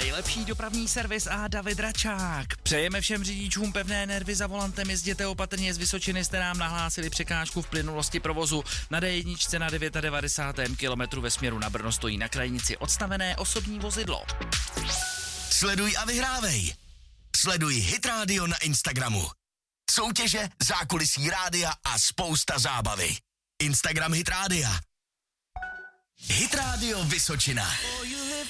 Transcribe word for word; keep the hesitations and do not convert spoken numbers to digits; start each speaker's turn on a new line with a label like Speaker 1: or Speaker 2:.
Speaker 1: nejlepší dopravní servis a David Račák. Přejeme všem řidičům pevné nervy za volantem, jezděte opatrně, z Vysočiny jste nám nahlásili překážku v plynulosti provozu. Na D jedna na devadesátém devátém kilometru ve směru na Brno stojí na krajnici odstavené osobní vozidlo.
Speaker 2: Sleduj a vyhrávej. Sleduj Hit Radio na Instagramu. Soutěže, zákulisí rádia a spousta zábavy. Instagram Hit Rádia. Hit Radio Vysočina.